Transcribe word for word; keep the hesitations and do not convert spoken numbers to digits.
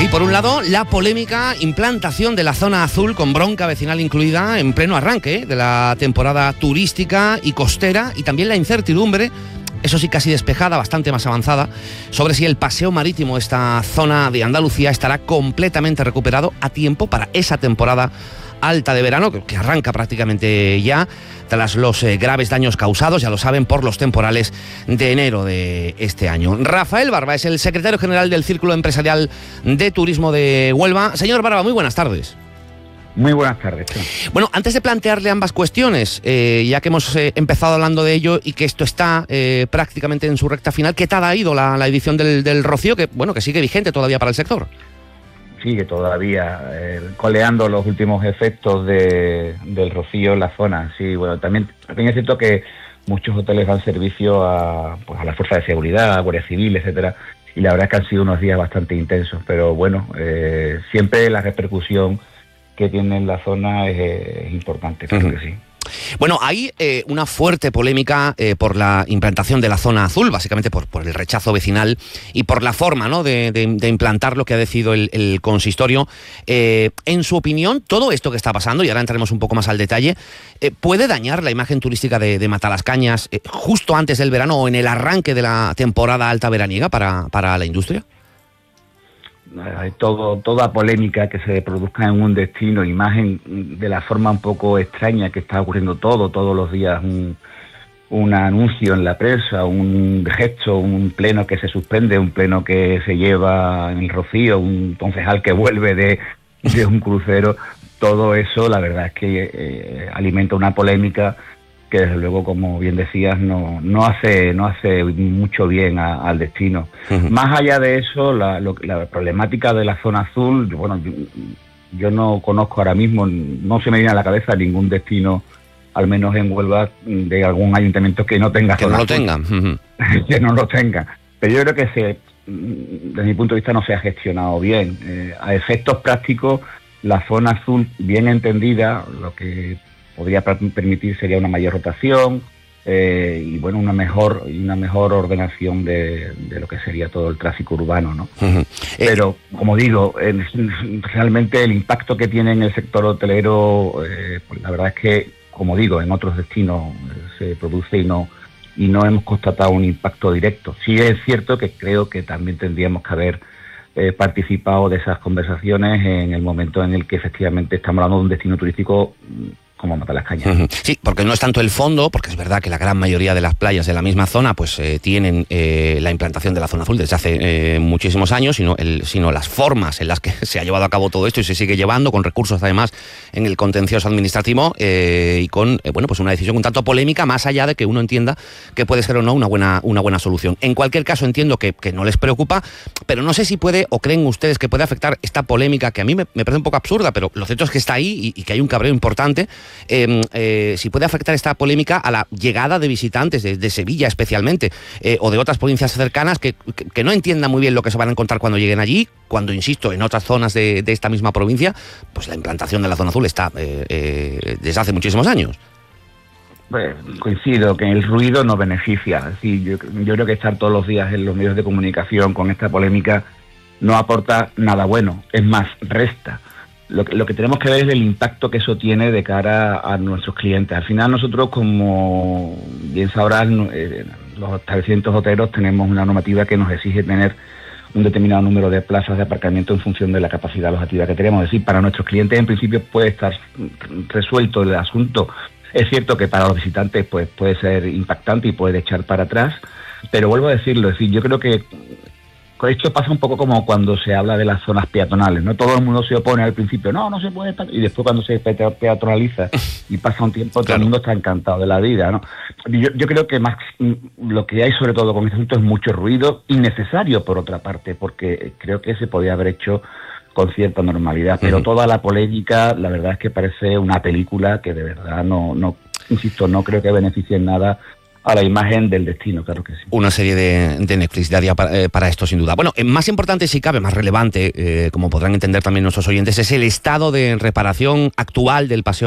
por un lado, la polémica implantación de la zona azul con bronca vecinal incluida en pleno arranque de la temporada turística y costera, y también la incertidumbre, eso sí casi despejada, bastante más avanzada, sobre si el paseo marítimo de esta zona de Andalucía estará completamente recuperado a tiempo para esa temporada alta de verano, que arranca prácticamente ya, tras los eh, graves daños causados, ya lo saben, por los temporales de enero de este año. Rafael Barba es el secretario general del Círculo Empresarial de Turismo de Huelva. Señor Barba, muy buenas tardes. Muy buenas tardes. Sí. Bueno, antes de plantearle ambas cuestiones, eh, ya que hemos eh, empezado hablando de ello y que esto está eh, prácticamente en su recta final, ¿qué tal ha ido la, la edición del, del Rocío, que bueno que sigue vigente todavía para el sector? Sigue todavía eh, coleando los últimos efectos de, del Rocío en la zona. Sí, bueno, también, también es cierto que muchos hoteles dan servicio a, pues, a la fuerza de seguridad, a Guardia Civil, etcétera, y la verdad es que han sido unos días bastante intensos, pero bueno, eh, siempre la repercusión que tiene en la zona es, es importante, creo uh-huh. que sí. Bueno, hay eh, una fuerte polémica eh, por la implantación de la zona azul, básicamente por, por el rechazo vecinal y por la forma, ¿no?, de, de, de implantar lo que ha decidido el, el consistorio. Eh, en su opinión, todo esto que está pasando, y ahora entraremos un poco más al detalle, eh, ¿puede dañar la imagen turística de, de Matalascañas eh, justo antes del verano o en el arranque de la temporada alta veraniega para, para la industria? Todo, toda polémica que se produzca en un destino, imagen de la forma un poco extraña que está ocurriendo todo, todos los días un, un anuncio en la prensa, un gesto, un pleno que se suspende, un pleno que se lleva en el Rocío, un concejal que vuelve de, de un crucero, todo eso la verdad es que eh, alimenta una polémica que desde luego, como bien decías, no no hace no hace mucho bien a, al destino. Uh-huh. Más allá de eso, la, lo, la problemática de la zona azul, bueno, yo, yo no conozco ahora mismo, no se me viene a la cabeza ningún destino, al menos en Huelva, de algún ayuntamiento que no tenga que zona no azul. lo tenga. Uh-huh. Que no lo tenga. Pero yo creo que se, desde mi punto de vista no se ha gestionado bien. Eh, a efectos prácticos, la zona azul, bien entendida, lo que podría permitir sería una mayor rotación eh, y bueno una mejor una mejor ordenación de, de lo que sería todo el tráfico urbano, ¿no? Uh-huh. Pero como digo, eh, realmente el impacto que tiene en el sector hotelero, eh, pues la verdad es que, como digo, en otros destinos eh, se produce y no y no hemos constatado un impacto directo. Sí es cierto que creo que también tendríamos que haber eh, participado de esas conversaciones en el momento en el que efectivamente estamos hablando de un destino turístico como Matalascañas. Uh-huh. Sí, porque no es tanto el fondo, porque es verdad que la gran mayoría de las playas de la misma zona pues eh, tienen eh, la implantación de la zona azul desde hace eh, muchísimos años, sino, el, sino las formas en las que se ha llevado a cabo todo esto y se sigue llevando, con recursos además en el contencioso administrativo eh, y con eh, bueno pues una decisión un tanto polémica, más allá de que uno entienda que puede ser o no una buena, una buena solución. En cualquier caso entiendo que, que no les preocupa, pero no sé si puede, o creen ustedes que puede afectar esta polémica, que a mí me, me parece un poco absurda, pero lo cierto es que está ahí y, y que hay un cabreo importante. Eh, eh, si puede afectar esta polémica a la llegada de visitantes de, de Sevilla especialmente eh, o de otras provincias cercanas que, que, que no entiendan muy bien lo que se van a encontrar cuando lleguen allí, cuando, insisto, en otras zonas de, de esta misma provincia pues la implantación de la zona azul está eh, eh, desde hace muchísimos años. Pues coincido que el ruido nos beneficia. Es decir, yo, yo creo que estar todos los días en los medios de comunicación con esta polémica no aporta nada bueno, es más, resta. Lo que, lo que tenemos que ver es el impacto que eso tiene de cara a nuestros clientes. Al final nosotros, como bien sabrán, eh, los establecimientos hoteleros tenemos una normativa que nos exige tener un determinado número de plazas de aparcamiento en función de la capacidad alojativa que tenemos. Es decir, para nuestros clientes en principio puede estar resuelto el asunto. Es cierto que para los visitantes pues puede ser impactante y puede echar para atrás, pero vuelvo a decirlo, es decir, yo creo que esto pasa un poco como cuando se habla de las zonas peatonales, ¿no? Todo el mundo se opone al principio, no, no se puede, y después cuando se peatonaliza y pasa un tiempo, todo claro. El mundo está encantado de la vida, ¿no? Yo, yo creo que más lo que hay sobre todo con este asunto es mucho ruido, innecesario por otra parte, porque creo que se podía haber hecho con cierta normalidad, pero uh-huh. toda la polémica, la verdad es que parece una película que de verdad no, no insisto, no creo que beneficie en nada a la imagen del destino, claro que sí. Una serie de, de Netflix daría para, eh, para esto, sin duda. Bueno, eh, más importante, si cabe, más relevante, eh, como podrán entender también nuestros oyentes, es el estado de reparación actual del paseo